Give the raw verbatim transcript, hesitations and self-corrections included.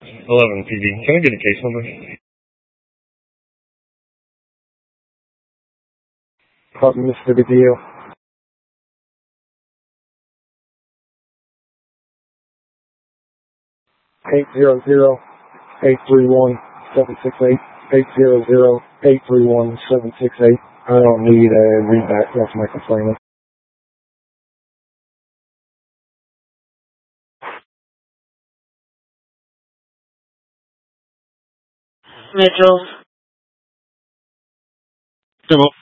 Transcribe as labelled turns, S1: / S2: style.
S1: eleven P D. Can I get a case number?
S2: Copy, Mississippi D L. eight zero zero, eight three one, seven six eight. eight zero zero, eight three one, seven six eight. I don't need a readback. That's my complaint.
S3: Mitchell.
S1: Hello.